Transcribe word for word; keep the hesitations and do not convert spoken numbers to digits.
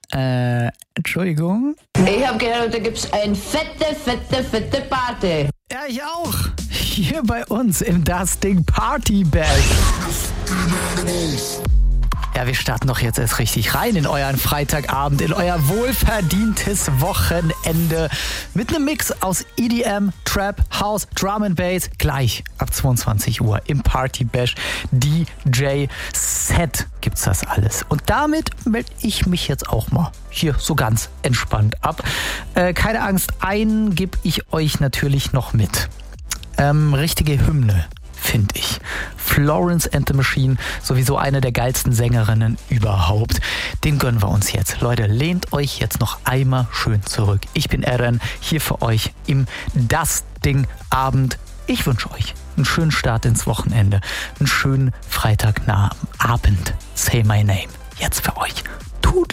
Äh, Entschuldigung? Ich habe gehört, da gibt's eine fette, fette, fette Party. Ja, ich auch. Hier bei uns im Das Ding Party Bash. Ja, wir starten doch jetzt erst richtig rein in euren Freitagabend, in euer wohlverdientes Wochenende mit einem Mix aus E D M, Trap, House, Drum and Bass. Gleich ab zweiundzwanzig Uhr im Party Bash D J Set gibt's das alles. Und damit melde ich mich jetzt auch mal hier so ganz entspannt ab. Äh, keine Angst, einen gebe ich euch natürlich noch mit. Ähm, richtige Hymne, finde ich. Florence and the Machine, sowieso eine der geilsten Sängerinnen überhaupt. Den gönnen wir uns jetzt. Leute, lehnt euch jetzt noch einmal schön zurück. Ich bin Eren, hier für euch im Das Ding Abend. Ich wünsche euch einen schönen Start ins Wochenende, einen schönen Freitagabend. Say my name. Jetzt für euch. Tut